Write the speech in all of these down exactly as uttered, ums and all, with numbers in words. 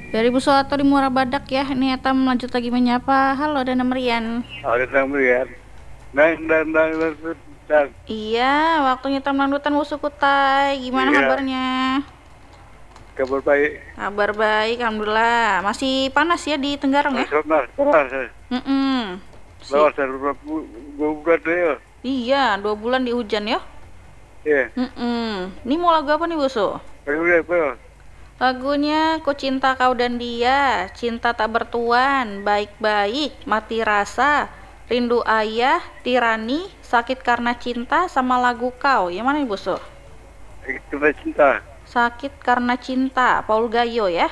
Dari Bu Soeharto di Muara Badak ya. Ini Etam lanjut lagi menyapa. Halo Dana Merian. Halo Dana Merian. Dan dan dan dan, dan. Iya, waktunya Etam Langdutan Bu Sukutai. Gimana Iya, kabarnya? kabar baik. Kabar baik, alhamdulillah. Masih panas ya di Tenggarong ya? Panas, panas. Mm-mm. Si Bawa darurat bulan deh ya. Iya, dua bulan di hujan ya. Iya. Mm-mm. Ini mau lagu apa nih Bu Su? Lagu apa ya? Lagunya Ku Cinta Kau dan Dia, Cinta Tak Bertuan, Baik-Baik, Mati Rasa, Rindu Ayah, Tirani, Sakit Karena Cinta, sama lagu Kau. Yang mana nih Bu Su? Kita cinta. Sakit Karena Cinta, Paul Gayo ya.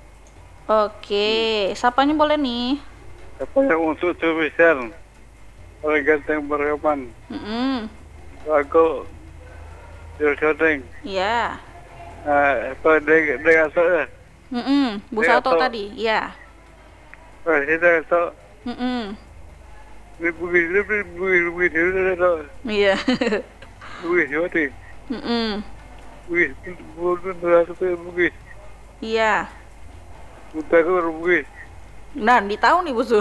Oke, sapanya boleh nih. Apa yang untuk tulisan? Oleh ganteng berkapan. Mm-mm. Lagu Yosodeng. Iya. Nah, apa dengan dengan saya? Mm-mm. Bu Iya, Sato Tok. tadi, ya. Wah, kita itu Mm-mm. begitu begitu begitu itu Iya. begitu mati. Mm-mm. Begitu bukan terasa begitu. Iya. Kita kan begitu. Nah, di tahu nih Bu Su.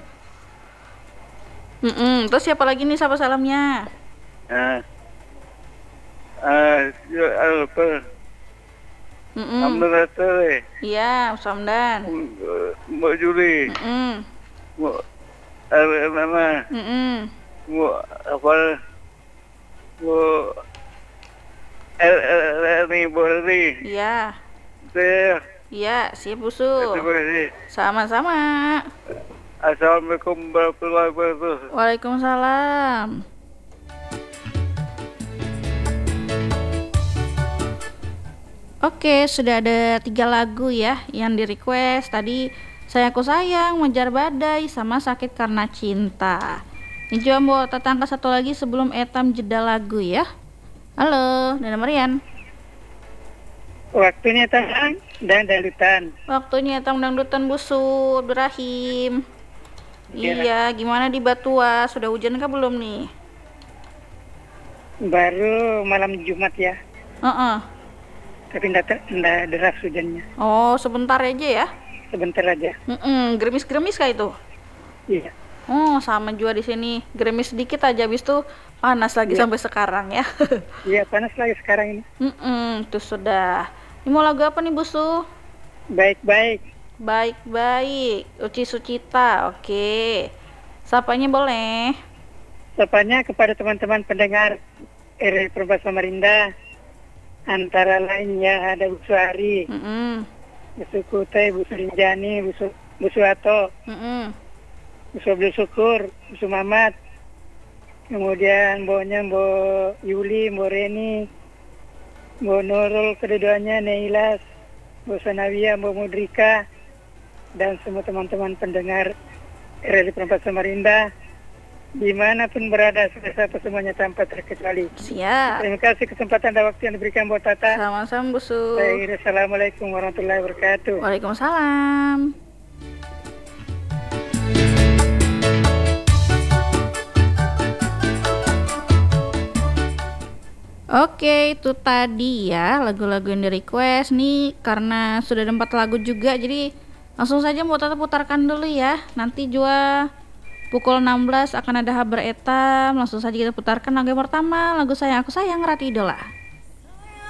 Mm-mm. Terus siapa lagi nih siapa salamnya? Ah, ah, ya apa? Mm-mm. Alhamdulillah teh. Iya, Samdan. Mbak Juli, Mm-mm. Mbak Nana, Mm-mm. Mbak apa? Mbak El El Elni, Mbak Elni, Iya. teh. Iya, siap Bu Su. Terima kasih. Sama-sama. Assalamualaikum warahmatullahi wabarakatuh. Waalaikumsalam. Oke, sudah ada tiga lagu ya yang di request. Tadi Saya Aku Sayang, Mengejar Badai, sama Sakit Karena Cinta. Ini coba mau tetangga satu lagi sebelum Etam jeda lagu ya. Halo, Dana Marian. Waktunya tang dan dalutan. Waktunya Etam dangdutan busu, Ibrahim. Iya. Iya, gimana di Batua? Sudah hujan kah belum nih? Baru malam Jumat ya, Heeh. tapi enggak enggak deras hujannya. Oh, sebentar aja ya. Sebentar aja. Mm-mm, gerimis-gerimis kah itu? Iya. Oh, sama juga di sini. Gerimis sedikit aja, habis itu panas lagi Iya. sampai sekarang ya. Iya, panas lagi sekarang ini. Mm-mm, itu sudah. Ini mau lagu apa nih, Busu? Baik-baik. Baik-baik. Uci Sucita, oke. Sapanya boleh. Sapanya kepada teman-teman pendengar R R Perumnas Samarinda, antara lainnya ada Bu Suari, Mm-mm, Bu Sukutai, Bu Surinjani, Bu, Su, Bu Suhato, mm-mm. Bu Soblu Syukur, Bu Sumamat, kemudian Bonya, Bo Yuli, Bo Reni, Bo Nurul, keduanya Neilas, Bu Sanawia, Bu Mudrika, dan semua teman-teman pendengar R R Perumnas Samarinda, dimanapun berada, satu semuanya tanpa terkecuali. Siap. Terima kasih kesempatan dan waktu yang diberikan buat Tata. Sama-sama, Busu. Baik, Assalamualaikum warahmatullahi wabarakatuh. Waalaikumsalam. Oke, itu tadi ya lagu-lagu yang di request nih, karena sudah ada empat lagu juga, jadi langsung saja mau tetap putarkan dulu ya. Nanti juga pukul enam belas akan ada Haber Etam, langsung saja kita putarkan lagu yang pertama, lagu Sayang Aku Sayang, Rati Idola.